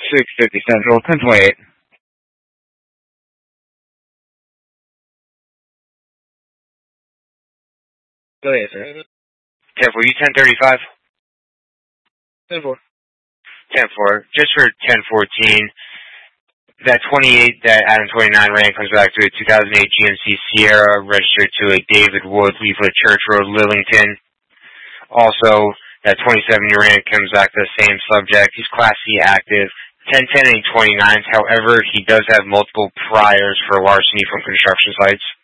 650 Central, 1028. Go ahead, sir. 10-4, you 1035? 10-4. 10-4. Just for 1014, that 28 that Adam 29 ran comes back to a 2008 GMC Sierra registered to a David Wood, Leaflet Church Road, Lillington. Also, that 27 you ran comes back to the same subject. He's Class C active. 1010 and 29s. However, he does have multiple priors for larceny from construction sites.